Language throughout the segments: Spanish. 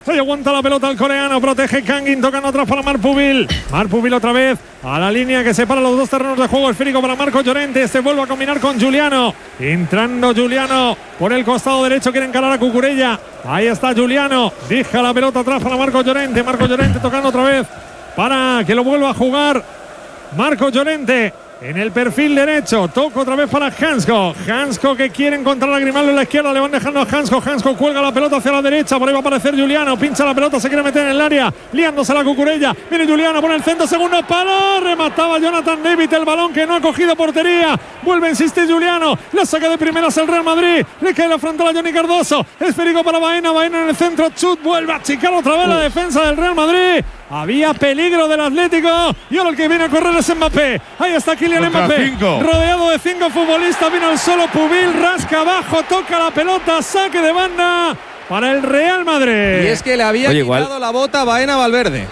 Se aguanta la pelota el coreano, protege Kangin, tocando atrás para Marpubil. Marpubil otra vez a la línea que separa los dos terrenos de juego, esférico para Marco Llorente. Este vuelve a combinar con Giuliano. Entrando Giuliano por el costado derecho, quiere encarar a Cucurella. Ahí está Giuliano, deja la pelota atrás para Marco Llorente. Marco Llorente tocando otra vez para que lo vuelva a jugar Marco Llorente. En el perfil derecho, toca otra vez para Hansko. Hansko que quiere encontrar a Grimaldo en la izquierda, le van dejando a Hansko. Hansko cuelga la pelota hacia la derecha, por ahí va a aparecer Giuliano. Pincha la pelota, se quiere meter en el área, liándose la Cucurella. Viene Giuliano, pone el centro, segundo palo. Remataba Jonathan David, el balón que no ha cogido portería. Vuelve a insistir Giuliano, la saca de primeras el Real Madrid. Le cae la frontal a Johnny Cardoso. Esférico para Baena, Baena en el centro, chut, vuelve a achicar otra vez la defensa del Real Madrid. Había peligro del Atlético y ahora el que viene a correr es Mbappé. Ahí está Kylian Mbappé, rodeado de 5 futbolistas. Vino el solo Pubil, rasca abajo, toca la pelota, saque de banda para el Real Madrid. Y es que le había quitado la bota a Baena Valverde.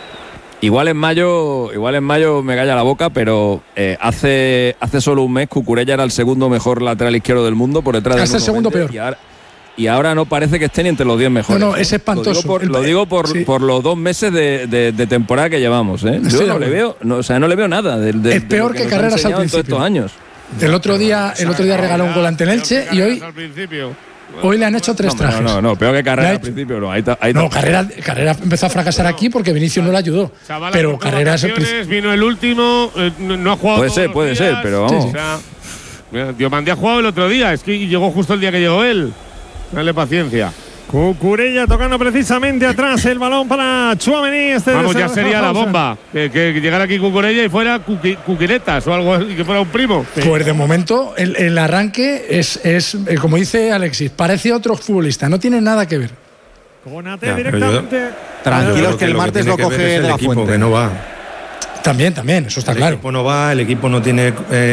Igual en mayo me calla la boca, pero hace solo un mes Cucurella era el segundo mejor lateral izquierdo del mundo por detrás de el segundo peor. Y ahora no parece que esté ni entre los 10 mejores. No, es espantoso. Lo digo por los 2 meses de temporada que llevamos. Yo no le veo, no le veo nada. Es peor que Carreras al principio. Estos años. El otro día regaló un gol ante el Elche y hoy le han hecho 3 trajes. No, peor que Carreras al principio. No, Carreras empezó a fracasar aquí porque Vinicius no le ayudó. Chavala, pero Carreras vino el último, no ha jugado. Puede ser, pero vamos. Sí. O sea, Diomandé ha jugado el otro día, es que llegó justo el día que llegó él. Dale paciencia. Cucurella tocando precisamente atrás el balón para Tchouaméni. Vamos, ya sería la bomba. Que llegara aquí Cucurella y fuera Cuquiretas o algo, y que fuera un primo. Pues de momento el arranque es como dice Alexis, parece otro futbolista, no tiene nada que ver. Conate directamente. Tranquilos que el martes lo coge de la Fuente. Que no va. También, eso está claro. El equipo no va, el equipo no tiene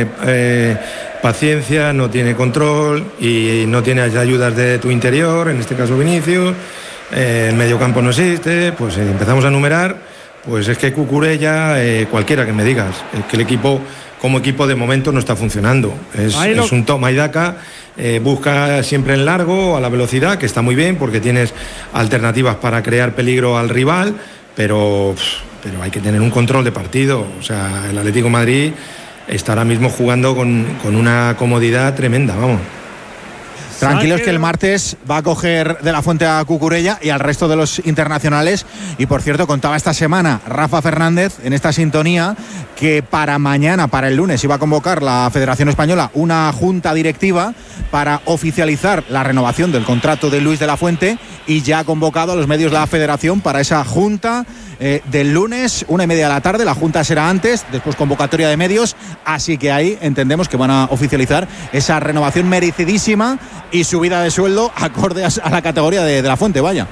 paciencia, no tiene control y no tiene ayudas de tu interior, en este caso Vinicius, el mediocampo no existe, pues empezamos a numerar, pues es que Cucurella, cualquiera que me digas, es que el equipo como equipo de momento no está funcionando, es un toma y daca, busca siempre en largo, a la velocidad, que está muy bien porque tienes alternativas para crear peligro al rival, pero hay que tener un control de partido. O sea, el Atlético de Madrid está ahora mismo jugando con una comodidad tremenda, vamos. Tranquilos que el martes va a coger de la Fuente a Cucurella y al resto de los internacionales. Y por cierto, contaba esta semana Rafa Fernández en esta sintonía que para mañana, para el lunes, iba a convocar la Federación Española una junta directiva para oficializar la renovación del contrato de Luis de la Fuente, y ya ha convocado a los medios de la Federación para esa junta del lunes, 1:30 de la tarde. La junta será antes, después convocatoria de medios, así que ahí entendemos que van a oficializar esa renovación merecidísima y subida de sueldo acorde a la categoría de la Fuente, vaya.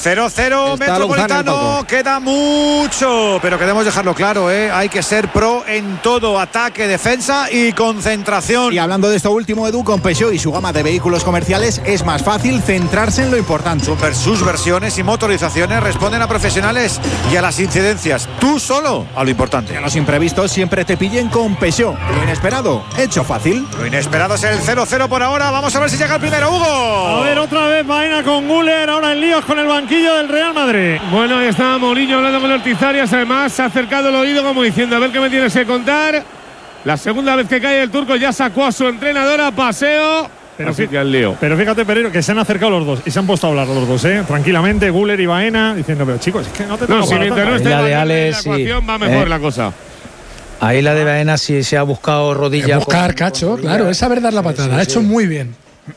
0-0 Metropolitano, queda mucho, pero queremos dejarlo claro, hay que ser pro en todo, ataque, defensa y concentración. Y hablando de esto último, Edu, con Peugeot y su gama de vehículos comerciales es más fácil centrarse en lo importante. Sus versiones y motorizaciones responden a profesionales y a las incidencias, tú solo a lo importante. Que a los imprevistos siempre te pillen con Peugeot. Lo inesperado, hecho fácil. Lo inesperado es el 0-0 por ahora, vamos a ver si llega el primero, Hugo. A ver, otra vez Baena con Güler, ahora en líos con el banquillo del Real Madrid. Bueno, ahí está Mourinho hablando con Ortiz Arias, además se ha acercado el oído como diciendo a ver qué me tienes que contar. La segunda vez que cae el turco ya sacó a su entrenadora, paseo. Pero fíjate, Pereiro, que se han acercado los dos y se han puesto a hablar los dos, tranquilamente, Güler y Baena, diciendo, pero chicos, es que no te toca. Si mientras no esté la de Alex, la ecuación, va mejor la cosa. Ahí la de Baena sí se ha buscado rodilla. Buscar cacho, claro, es saber dar la patada, ha hecho muy bien.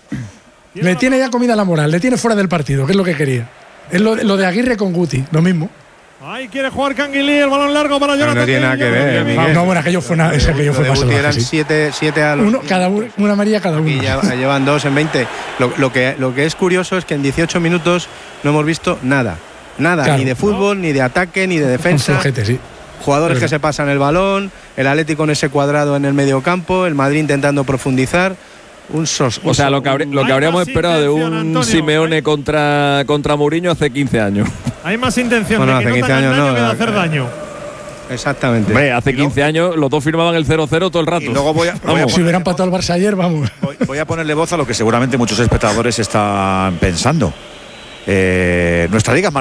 Le tiene ya comida la moral, le tiene fuera del partido, que es lo que quería. Es lo de Aguirre con Guti, lo mismo. Ahí quiere jugar Canguilí, el balón largo para Jonathan. No tiene nada que ver, Miguel. No, bueno, aquello fue más salvaje. Eran 7 a los una amarilla cada uno. Y ya llevan 2 en 20. Lo que es curioso es que en 18 minutos no hemos visto nada, claro, ni de fútbol, ni de ataque, ni de defensa. Sí. Jugadores que se pasan el balón, el Atlético en ese cuadrado en el medio campo, el Madrid intentando profundizar. O sea, lo que habríamos esperado de un Antonio, Simeone contra Mourinho hace 15 años. Hay más intención de que no te hagan daño que de hacer daño. Exactamente. Hombre, hace 15 años los dos firmaban el 0-0 todo el rato. Y luego si hubieran empatado al Barça ayer, vamos. Voy a ponerle voz a lo que seguramente muchos espectadores están pensando. Nuestra liga es más